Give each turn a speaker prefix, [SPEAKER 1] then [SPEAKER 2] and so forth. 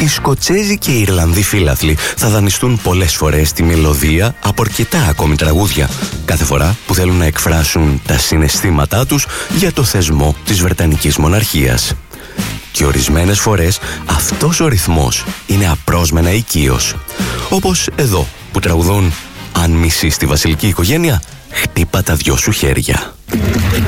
[SPEAKER 1] Οι Σκοτσέζοι και οι Ιρλανδοί φίλαθλοι θα δανειστούν πολλές φορές τη μελωδία από αρκετά ακόμη τραγούδια, κάθε φορά που θέλουν να εκφράσουν τα συναισθήματά τους για το θεσμό της Βρετανικής Μοναρχίας. Και ορισμένες φορές αυτός ο ρυθμός είναι απρόσμενα οικείος. Όπως εδώ που τραγουδούν «Αν μισείς τη βασιλική οικογένεια, χτύπα τα δυο σου χέρια».